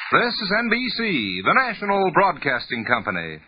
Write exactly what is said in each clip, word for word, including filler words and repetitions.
This is N B C, the national broadcasting company.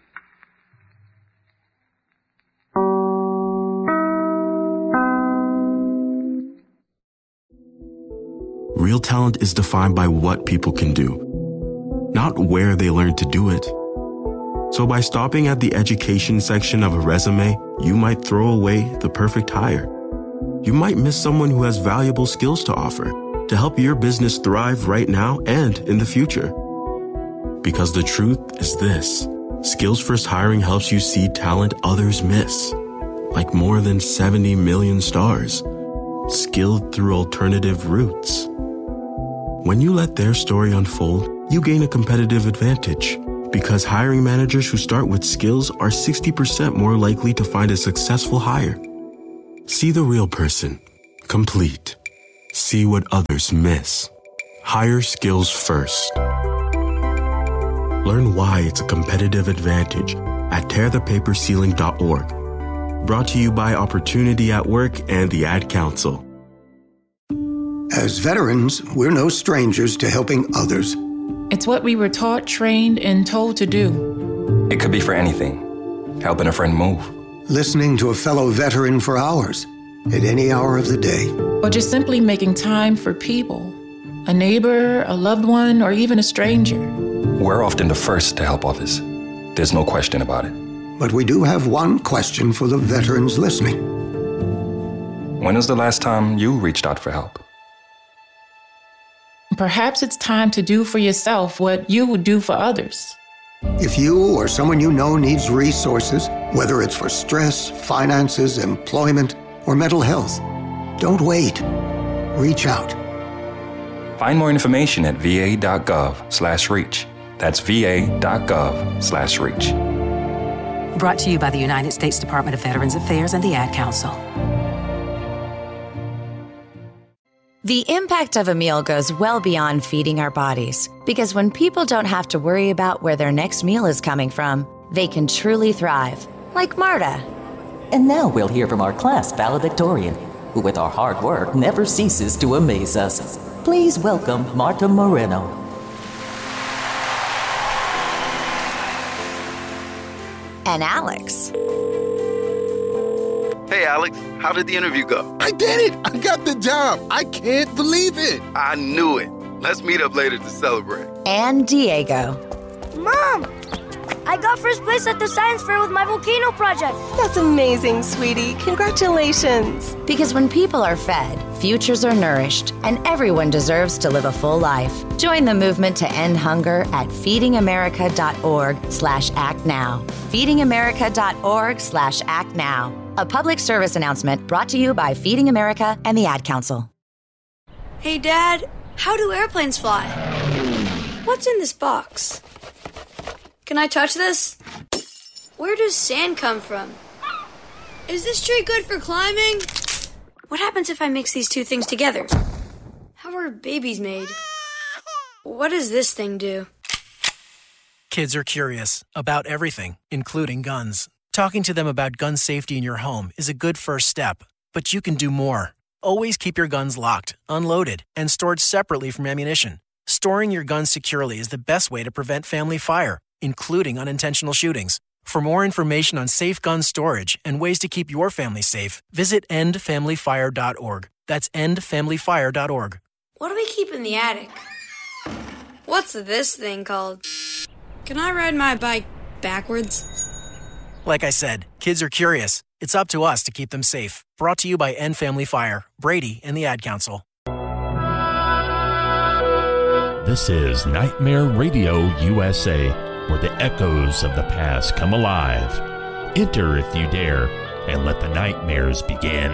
Real talent is defined by what people can do, not where they learn to do it. So by stopping at the education section of a resume, you might throw away the perfect hire. You might miss someone who has valuable skills to offer to help your business thrive right now and in the future. Because the truth is this: Skills First Hiring helps you see talent others miss, like more than seventy million stars, skilled through alternative routes. When you let their story unfold, you gain a competitive advantage, because hiring managers who start with skills are sixty percent more likely to find a successful hire. See the real person, complete. See what others miss. Hire skills first. Learn why it's a competitive advantage at tear the paper ceiling dot org. Brought to you by Opportunity at Work and the Ad Council. As veterans, we're no strangers to helping others. It's what we were taught, trained, and told to do. It could be for anything. Helping a friend move. Listening to a fellow veteran for hours, at any hour of the day. Or just simply making time for people. A neighbor, a loved one, or even a stranger. We're often the first to help others. There's no question about it. But we do have one question for the veterans listening. When was the last time you reached out for help? Perhaps it's time to do for yourself what you would do for others. If you or someone you know needs resources, whether it's for stress, finances, employment, or mental health, don't wait. Reach out. Find more information at va.gov slash reach. That's va.gov slash reach. Brought to you by the United States Department of Veterans Affairs and the Ad Council. The impact of a meal goes well beyond feeding our bodies, because when people don't have to worry about where their next meal is coming from, they can truly thrive, like Marta. And now we'll hear from our class valedictorian, who with our hard work never ceases to amaze us. Please welcome Marta Moreno. And Alex. Hey, Alex, how did the interview go? I did it! I got the job! I can't believe it! I knew it. Let's meet up later to celebrate. And Diego. Mom! I got first place at the science fair with my volcano project. That's amazing, sweetie. Congratulations. Because when people are fed, futures are nourished, and everyone deserves to live a full life. Join the movement to end hunger at feedingamerica.org slash act now. feedingamerica.org slash act now. A public service announcement brought to you by Feeding America and the Ad Council. Hey, Dad, how do airplanes fly? What's in this box? Can I touch this? Where does sand come from? Is this tree good for climbing? What happens if I mix these two things together? How are babies made? What does this thing do? Kids are curious about everything, including guns. Talking to them about gun safety in your home is a good first step, but you can do more. Always keep your guns locked, unloaded, and stored separately from ammunition. Storing your guns securely is the best way to prevent family fire, including unintentional shootings. For more information on safe gun storage and ways to keep your family safe, visit end family fire dot org. That's end family fire dot org. What do we keep in the attic? What's this thing called? Can I ride my bike backwards? Like I said, kids are curious. It's up to us to keep them safe. Brought to you by End Family Fire, Brady, and the Ad Council. This is Nightmare Radio U S A, where the echoes of the past come alive. Enter if you dare, and let the nightmares begin.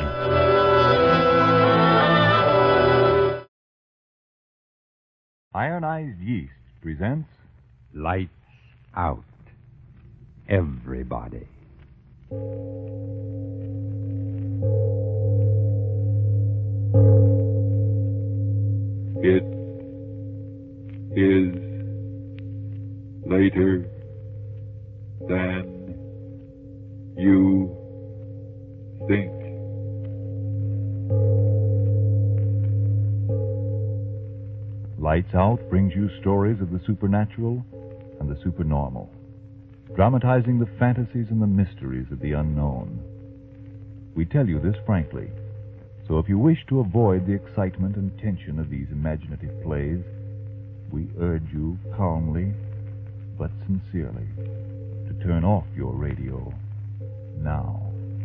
Ironized Yeast presents Lights Out. Everybody. It is later than you think. Lights Out brings you stories of the supernatural and the supernormal, dramatizing the fantasies and the mysteries of the unknown. We tell you this frankly, so if you wish to avoid the excitement and tension of these imaginative plays, we urge you calmly but sincerely to turn off your radio now.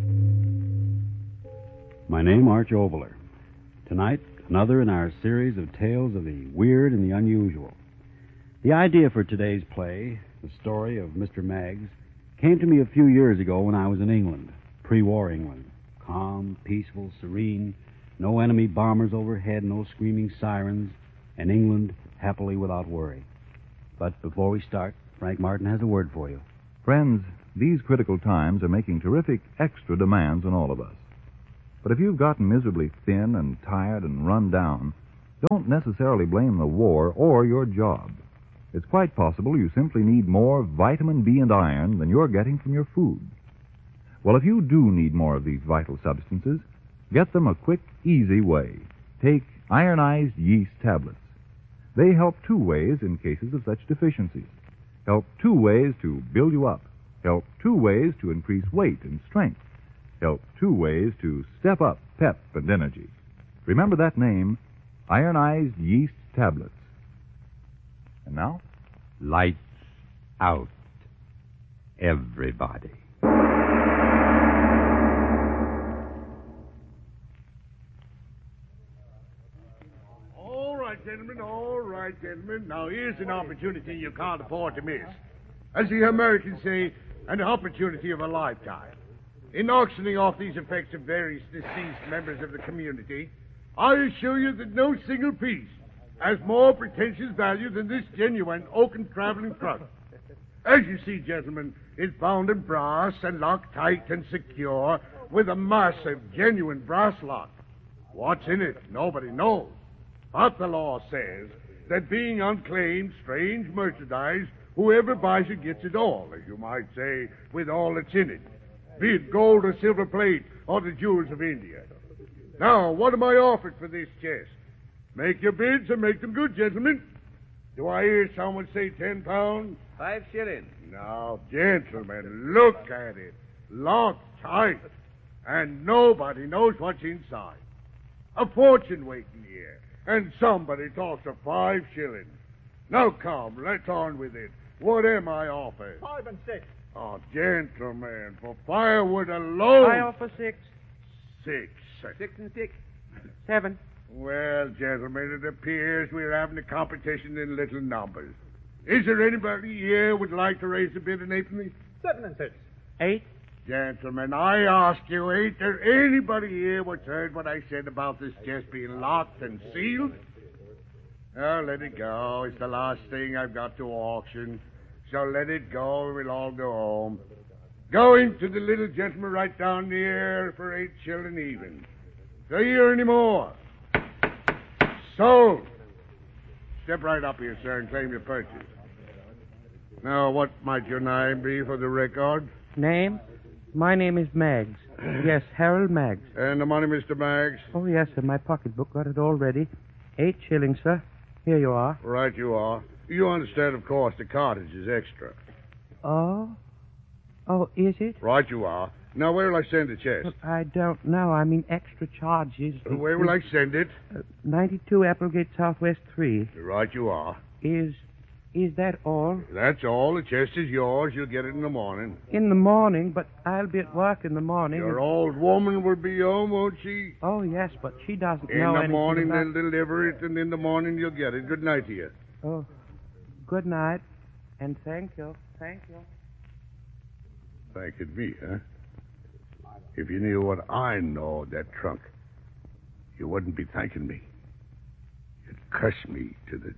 My name, Arch Oboler. Tonight, another in our series of tales of the weird and the unusual. The idea for today's play, the story of Mister Maggs, came to me a few years ago when I was in England, pre-war England. Calm, peaceful, serene, no enemy bombers overhead, no screaming sirens, and England happily without worry. But before we start, Frank Martin has a word for you. Friends, these critical times are making terrific extra demands on all of us. But if you've gotten miserably thin and tired and run down, don't necessarily blame the war or your job. It's quite possible you simply need more vitamin B and iron than you're getting from your food. Well, if you do need more of these vital substances, get them a quick, easy way. Take ironized yeast tablets. They help two ways in cases of such deficiencies. Help two ways to build you up. Help two ways to increase weight and strength. Help two ways to step up pep and energy. Remember that name, ironized yeast tablets. And now, Lights Out, everybody. All right, gentlemen, all right, gentlemen. Now, here's an opportunity you can't afford to miss. As the Americans say, an opportunity of a lifetime. In auctioning off these effects of various deceased members of the community, I assure you that no single piece has more pretentious value than this genuine oaken traveling trunk. As you see, gentlemen, it's bound in brass and locked tight and secure with a massive, genuine brass lock. What's in it, nobody knows. But the law says that being unclaimed, strange merchandise, whoever buys it gets it all, as you might say, with all that's in it. Be it gold or silver plate or the jewels of India. Now, what am I offered for this chest? Make your bids and make them good, gentlemen. Do I hear someone say ten pounds? Five shillings. Now, gentlemen, look at it. Locked tight. And nobody knows what's inside. A fortune waiting here. And somebody talks of five shillings. Now, come, let's on with it. What am I offered? Five and six. Oh, gentlemen, for firewood alone. I offer six. Six. Six and six. Seven. Well, gentlemen, it appears we're having a competition in little numbers. Is there anybody here would like to raise a bid and halfpenny? Seven and six. Eight. Gentlemen, I ask you, ain't there anybody here what's heard what I said about this chest being locked and sealed? Oh, let it go. It's the last thing I've got to auction. So let it go, and we'll all go home. Going to the little gentleman right down there for eight shilling even. Do you hear any more? Sold. Step right up here, sir, and claim your purchase. Now, what might your name be for the record? Name? My name is Maggs. Yes, Harold Maggs. And the money, Mister Maggs? Oh, yes, sir. My pocketbook got it all ready. Eight shillings, sir. Here you are. Right you are. You understand, of course, the cartage is extra. Oh? Oh, is it? Right you are. Now, where will I send the chest? Well, I don't know. I mean, extra charges. Uh, where will I send it? Uh, ninety-two Applegate Southwest three. Right you are. Is... is that all? That's all. The chest is yours. You'll get it in the morning. In the morning? But I'll be at work in the morning. Your old woman will be home, won't she? Oh, yes, but she doesn't in know the anything morning about... they'll deliver it, and in the morning you'll get it. Good night to you. Oh, good night, and thank you. Thank you. Thanking me, huh? If you knew what I know of that trunk, you wouldn't be thanking me. You'd curse me to the